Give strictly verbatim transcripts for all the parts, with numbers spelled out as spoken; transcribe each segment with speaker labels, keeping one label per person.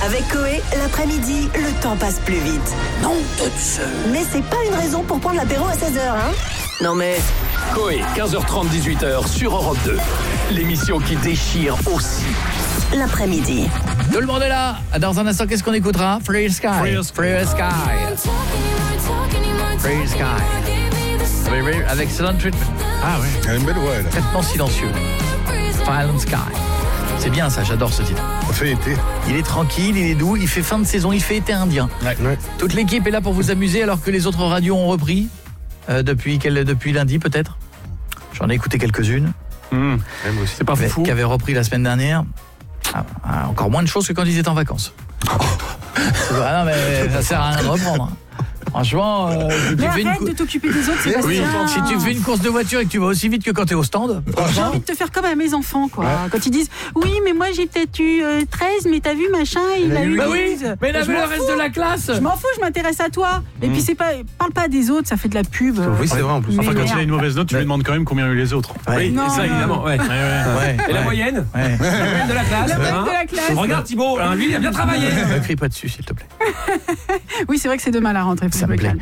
Speaker 1: Avec Coé, l'après-midi, le temps passe plus vite.
Speaker 2: Non de Dieu.
Speaker 1: Mais c'est pas une raison pour prendre l'apéro à seize heures, hein. Non mais...
Speaker 2: Coé, quinze heures trente, dix-huit heures sur Europe deux. L'émission qui déchire aussi.
Speaker 1: L'après-midi.
Speaker 3: Tout le monde est là. Dans un instant, qu'est-ce qu'on écoutera? Free Sky.
Speaker 4: Free
Speaker 3: Sky. Free Sky. Free Sky. Avec, avec Silent Treatment.
Speaker 4: Ah ouais.
Speaker 5: Elle a une belle voix, elle.
Speaker 3: Traitement silencieux. Silent Sky. C'est bien ça, j'adore ce titre.
Speaker 5: Ça fait été.
Speaker 3: Il est tranquille, il est doux, il fait fin de saison, il fait été indien.
Speaker 5: Ouais. Ouais.
Speaker 3: Toute l'équipe est là pour vous amuser alors que les autres radios ont repris. Euh, depuis, quel, depuis lundi peut-être. J'en ai écouté quelques-unes.
Speaker 4: Mmh. C'est pas fou.
Speaker 3: Qui avaient repris la semaine dernière. Ah, ah, encore moins de choses que quand ils étaient en vacances. Ah non mais ça sert à rien de reprendre. Franchement, euh, si
Speaker 6: Mais
Speaker 3: tu fais une
Speaker 6: arrête
Speaker 3: cou-
Speaker 6: de t'occuper des autres, Sébastien.
Speaker 3: oui, si tu fais une course de voiture et que tu vas aussi vite que quand t'es au stand,
Speaker 6: J'ai envie de te faire comme à mes enfants, quoi.
Speaker 5: Ouais.
Speaker 6: Quand ils disent « Oui, mais moi j'ai peut-être eu euh, treize, mais t'as vu, machin, il a eu
Speaker 3: bah oui,
Speaker 6: douze. »
Speaker 3: mais là,
Speaker 6: Je
Speaker 3: mais
Speaker 6: m'en
Speaker 3: le reste
Speaker 6: fous.
Speaker 3: de la classe.
Speaker 6: Je m'en fous, je m'intéresse à toi. Et puis c'est pas, parle pas des autres, ça fait de la pub.
Speaker 7: Oui, c'est vrai en plus.
Speaker 6: Mais
Speaker 4: Enfin, quand il a
Speaker 6: merde.
Speaker 4: une mauvaise note, tu
Speaker 3: Ouais.
Speaker 4: lui demandes quand même combien ont eu les autres.
Speaker 3: Ouais.
Speaker 4: Oui,
Speaker 6: Non,
Speaker 4: ça
Speaker 6: non.
Speaker 4: évidemment. Ouais. Ouais, ouais.
Speaker 3: Ouais,
Speaker 7: Et la
Speaker 3: ouais,
Speaker 7: moyenne
Speaker 3: ouais.
Speaker 7: La moyenne de la classe.
Speaker 6: La moyenne
Speaker 7: hein
Speaker 6: de la classe.
Speaker 7: Regarde Thibaut, hein, lui il a bien travaillé.
Speaker 3: Ne crie pas dessus, s'il te plaît.
Speaker 6: Oui, c'est vrai que c'est demain à la rentrée.
Speaker 3: Ça me plaît.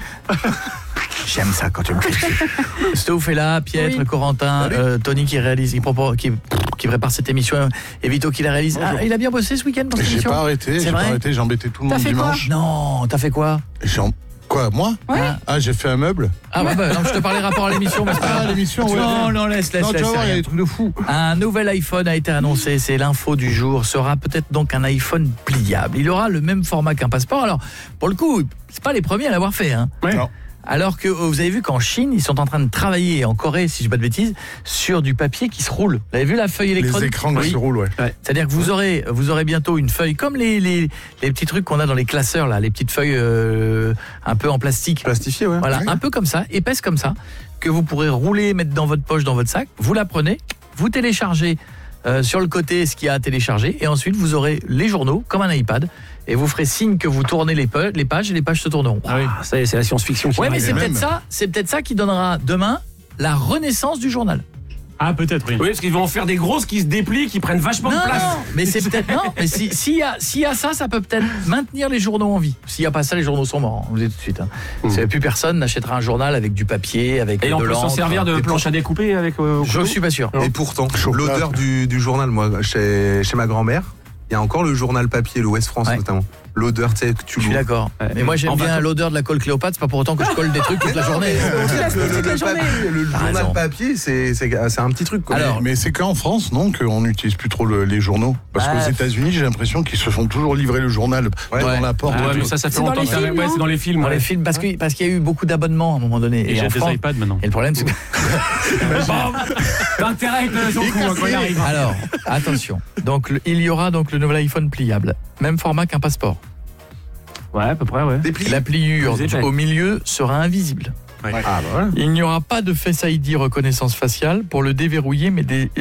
Speaker 3: J'aime ça quand tu me cries dessus. Stouff est là, Pietre,
Speaker 6: Oui.
Speaker 3: Corentin, euh, Tony qui réalise, qui, propose, qui, qui prépare cette émission et Vito qui la réalise. Ah, il a bien bossé ce week-end pour cette
Speaker 5: J'ai
Speaker 3: émission.
Speaker 5: pas arrêté,
Speaker 3: C'est
Speaker 5: j'ai
Speaker 3: vrai
Speaker 5: pas arrêté, j'ai embêté tout le
Speaker 6: T'as
Speaker 5: monde
Speaker 6: fait quoi
Speaker 5: dimanche.
Speaker 3: Non, t'as fait quoi?
Speaker 5: J'ai en- Quoi, moi
Speaker 6: Ouais.
Speaker 3: Ah.
Speaker 5: Ah, j'ai fait un meuble.
Speaker 3: Ah ouais, bah, non, je te parlais rapport à l'émission, mais c'est pas
Speaker 5: Ah,
Speaker 3: grave.
Speaker 5: l'émission, ouais.
Speaker 3: Non, non, laisse, laisse,
Speaker 5: Non, tu
Speaker 3: laisse.
Speaker 5: vas voir, il y a
Speaker 3: rien.
Speaker 5: des trucs de fou.
Speaker 3: Un nouvel iPhone a été annoncé, c'est l'info du jour, sera peut-être donc un iPhone pliable. Il aura le même format qu'un passeport. Alors, pour le coup, c'est pas les premiers à l'avoir fait, hein.
Speaker 4: Ouais.
Speaker 5: Non.
Speaker 3: Alors que vous avez vu qu'en Chine, ils sont en train de travailler, et en Corée, si je dis pas de bêtises, sur du papier qui se roule. Vous avez vu la feuille électronique?
Speaker 5: Les écrans qui
Speaker 3: Oui.
Speaker 5: se roulent, ouais.
Speaker 3: C'est-à-dire que vous aurez, vous aurez bientôt une feuille comme les, les, les petits trucs qu'on a dans les classeurs là, les petites feuilles euh, un peu en plastique.
Speaker 7: Plastifié, ouais.
Speaker 3: Voilà,
Speaker 5: Oui.
Speaker 3: un peu comme ça, épaisse comme ça, que vous pourrez rouler, mettre dans votre poche, dans votre sac. Vous la prenez, vous téléchargez euh, sur le côté ce qu'il y a à télécharger, et ensuite vous aurez les journaux comme un iPad, et vous ferez signe que vous tournez les, pe- les pages, et les pages se tourneront.
Speaker 4: Ah oui.
Speaker 7: Ça y est, c'est la science-fiction qui
Speaker 3: Ouais, mais
Speaker 7: arrive.
Speaker 3: c'est
Speaker 5: même.
Speaker 3: peut-être ça, c'est peut-être ça qui donnera demain la renaissance du journal.
Speaker 4: Ah, peut-être, oui.
Speaker 7: Oui, parce qu'ils vont en faire des grosses qui se déplient, qui prennent vachement
Speaker 3: Non,
Speaker 7: de place.
Speaker 3: non, mais c'est peut-être non, mais si s'il y a s'il y a ça, ça peut peut-être maintenir les journaux en vie. S'il y a pas ça, les journaux sont morts. Vous dites tout de suite. Hein. C'est plus personne n'achètera un journal avec du papier, avec
Speaker 7: Et
Speaker 3: de
Speaker 7: on peut s'en
Speaker 3: l'encre.
Speaker 7: servir de
Speaker 3: Et
Speaker 7: planche à découper avec. euh, au
Speaker 3: Je
Speaker 7: couteau
Speaker 3: suis pas sûr.
Speaker 8: Et pourtant,
Speaker 5: Chocolat.
Speaker 8: l'odeur du, du journal, moi, chez, chez ma grand-mère, il y a encore le journal papier, le Ouest France
Speaker 3: Ouais.
Speaker 8: notamment. L'odeur, tu sais, que tu
Speaker 3: Je suis
Speaker 8: l'ouvres.
Speaker 3: d'accord.
Speaker 7: Ouais.
Speaker 3: Mais moi j'aime
Speaker 7: En
Speaker 3: bien
Speaker 7: vacances.
Speaker 3: l'odeur de la colle Cléopâtre, c'est pas pour autant que je colle des trucs toute la journée.
Speaker 6: Tu la fais toute la
Speaker 8: Le
Speaker 6: journée.
Speaker 8: papier, le
Speaker 3: T'as
Speaker 8: journal
Speaker 3: raison.
Speaker 8: papier, c'est c'est- c'est un petit truc. Quoi.
Speaker 3: Alors,
Speaker 5: Mais c'est qu'en France, non, qu'on n'utilise plus trop le- les journaux. Parce
Speaker 3: Ah,
Speaker 5: qu'aux États-Unis, j'ai l'impression qu'ils se font toujours livrer le journal devant
Speaker 3: Ouais.
Speaker 5: la porte.
Speaker 7: Ah ouais,
Speaker 5: et
Speaker 7: mais
Speaker 5: tout.
Speaker 7: ça, ça fait
Speaker 6: C'est dans
Speaker 7: longtemps
Speaker 6: les
Speaker 7: que ça-
Speaker 6: films,
Speaker 7: ouais,
Speaker 6: non
Speaker 7: c'est dans les films.
Speaker 3: dans
Speaker 7: ouais.
Speaker 3: les films, parce que parce qu'il y a eu beaucoup d'abonnements à un moment donné.
Speaker 4: Et
Speaker 3: Et,
Speaker 4: j'ai
Speaker 3: en
Speaker 4: des
Speaker 3: France,
Speaker 4: iPads maintenant.
Speaker 3: et le problème c'est que
Speaker 7: Bam T'as intérêt avec le son coup hein, quand il arrive.
Speaker 3: alors attention. Donc le- il y aura donc le nouvel iPhone pliable, même format qu'un passeport.
Speaker 7: Ouais, à peu près, ouais.
Speaker 8: Déplié.
Speaker 3: La pliure
Speaker 7: Vous épais.
Speaker 3: au milieu sera invisible.
Speaker 8: Ah, bah voilà.
Speaker 3: Il n'y aura pas de Face I D reconnaissance faciale pour le déverrouiller, mais des